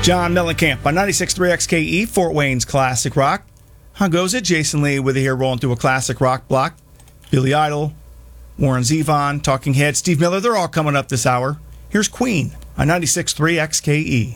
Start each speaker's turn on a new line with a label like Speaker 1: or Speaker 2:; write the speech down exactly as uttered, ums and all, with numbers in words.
Speaker 1: John Mellencamp on ninety-six point three X K E, Fort Wayne's Classic Rock. How goes it? Jason Lee with you here, rolling through a classic rock block. Billy Idol, Warren Zevon, Talking Heads, Steve Miller, they're all coming up this hour. Here's Queen on ninety-six point three X K E.